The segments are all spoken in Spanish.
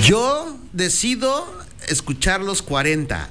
Yo decido escuchar los 40.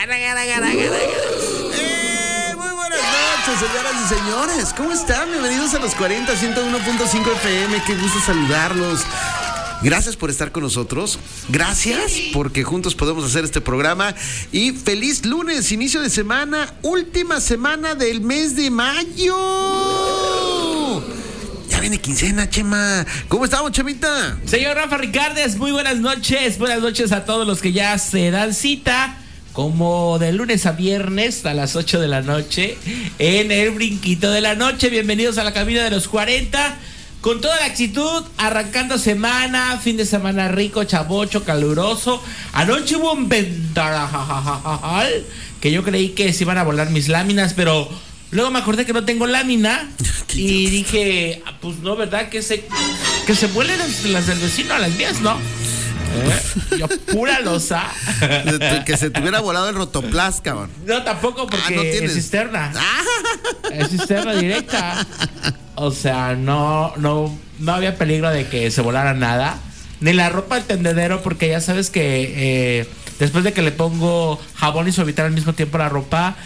Muy buenas noches, señoras y señores. ¿Cómo están? Bienvenidos a los 40, 101.5 FM. Qué gusto saludarlos. Gracias por estar con nosotros. Gracias porque juntos podemos hacer este programa. Y feliz lunes, inicio de semana, última semana del mes de mayo. Ya viene quincena, Chema. ¿Cómo estamos, Chemita? Señor Rafa Ricardes, muy buenas noches. Buenas noches a todos los que ya se dan cita, como de lunes a viernes a las 8 de la noche, en el brinquito de la noche. Bienvenidos a la cabina de los 40. Con toda la actitud, arrancando semana, fin de semana rico, chavocho, caluroso. Anoche hubo un ventarajal que yo creí que se iban a volar mis láminas, pero luego me acordé que no tengo lámina y dije, pues no, ¿verdad? Que se vuelen las del vecino a las mías, ¿no? Yo pura losa. Que se te hubiera volado el rotoplas, cabrón. No, tampoco, porque no es cisterna. Es cisterna directa. O sea, no había peligro de que se volara nada. Ni la ropa del tendedero, porque ya sabes que después de que le pongo jabón y suavitel al mismo tiempo a la ropa,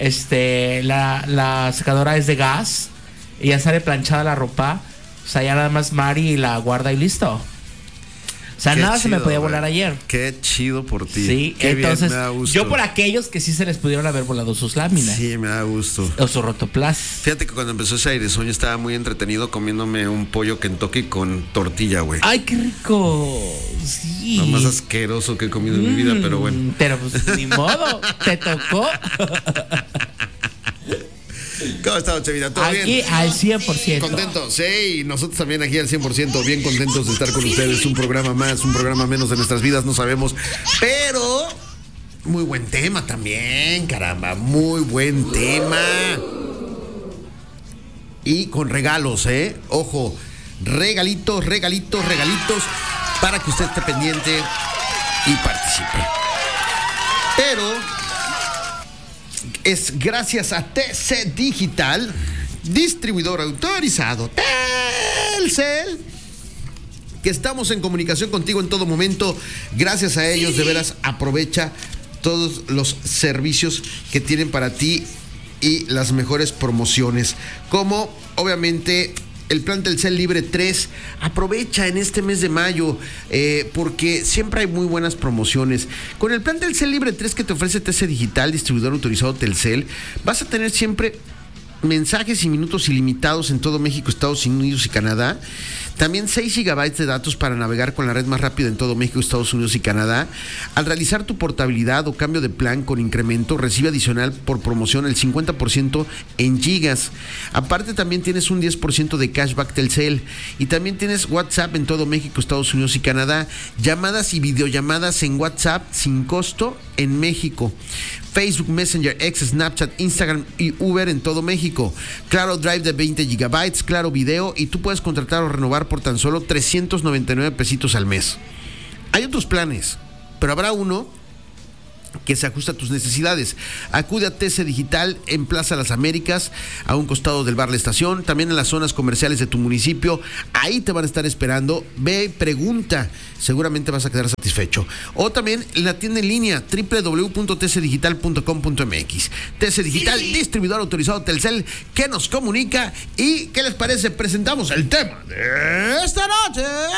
la secadora es de gas y ya sale planchada la ropa. O sea, ya nada más Mari la guarda y listo. O sea, nada se me podía volar ayer. Qué chido por ti. Sí, qué entonces bien, me da gusto. Yo por aquellos que sí se les pudieron haber volado sus láminas. Sí, me da gusto. O su rotoplas. Fíjate que cuando empezó ese airesueño estaba muy entretenido comiéndome un pollo Kentucky con tortilla, güey. ¡Ay, qué rico! Sí. Lo más asqueroso que he comido en mi vida, pero bueno. Pero pues ni modo, te tocó. ¿Cómo estás, Chevita? ¿Todo aquí bien? Al 100%. Contentos, sí, y nosotros también aquí al 100%, bien contentos de estar con ustedes. Un programa más, un programa menos de nuestras vidas, no sabemos. Pero, muy buen tema también, caramba, muy buen tema. Y con regalos, ojo, regalitos para que usted esté pendiente y participe. Pero es gracias a TC Digital, distribuidor autorizado Telcel, que estamos en comunicación contigo en todo momento. Gracias a ellos, de veras, aprovecha todos los servicios que tienen para ti y las mejores promociones, como obviamente el plan Telcel Libre 3. Aprovecha en este mes de mayo, porque siempre hay muy buenas promociones. Con el plan Telcel Libre 3 que te ofrece TC Digital, distribuidor autorizado Telcel, vas a tener siempre mensajes y minutos ilimitados en todo México, Estados Unidos y Canadá. También 6 gigabytes de datos para navegar con la red más rápida en todo México, Estados Unidos y Canadá. Al realizar tu portabilidad o cambio de plan con incremento, recibe adicional por promoción el 50% en gigas. Aparte, también tienes un 10% de cashback Telcel. Y también tienes WhatsApp en todo México, Estados Unidos y Canadá. Llamadas y videollamadas en WhatsApp sin costo en México. Facebook, Messenger, X, Snapchat, Instagram y Uber en todo México. Claro Drive de 20 gigabytes, Claro Video, y tú puedes contratar o renovar por tan solo 399 pesitos al mes. Hay otros planes, pero habrá uno que se ajusta a tus necesidades. Acude a TC Digital en Plaza Las Américas, a un costado del bar La Estación, también en las zonas comerciales de tu municipio. Ahí te van a estar esperando. Ve y pregunta, seguramente vas a quedar satisfecho. O también en la tienda en línea www.tcdigital.com.mx. TC Digital, distribuidor autorizado Telcel, que nos comunica. ¿Y qué les parece? Presentamos el tema de esta noche.